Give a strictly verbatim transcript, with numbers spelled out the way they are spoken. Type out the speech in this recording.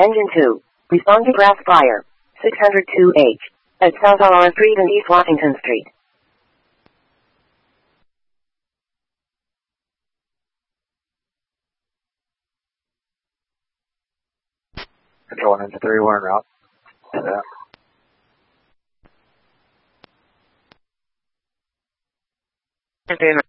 Engine two. Respond to brass fire. six hundred two H. At South Aurora Street and East Washington Street. Control Engine three, we're en route. Yeah. Engine